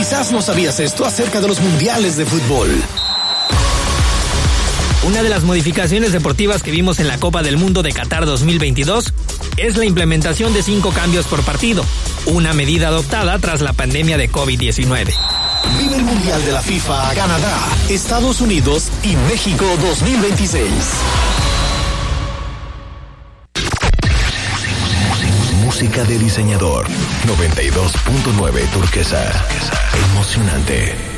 Quizás no sabías esto acerca de los mundiales de fútbol. Una de las modificaciones deportivas que vimos en la Copa del Mundo de Qatar 2022 es la implementación de 5 cambios por partido, una medida adoptada tras la pandemia de COVID-19. Vive el Mundial de la FIFA Canadá, Estados Unidos y México 2026. Música de diseñador 92.9 Turquesa. Emocionante.